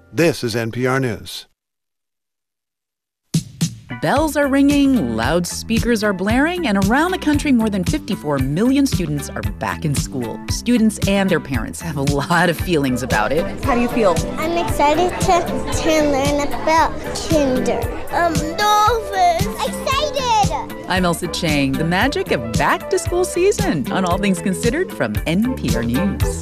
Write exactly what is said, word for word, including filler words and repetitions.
This is N P R News. Bells are ringing, loudspeakers are blaring, and around the country, more than fifty-four million students are back in school. Students and their parents have a lot of feelings about it. How do you feel? I'm excited to, to learn about kinder. Um, dolphins. Excited! I'm Elsa Chang. The magic of back-to-school season on All Things Considered from N P R News.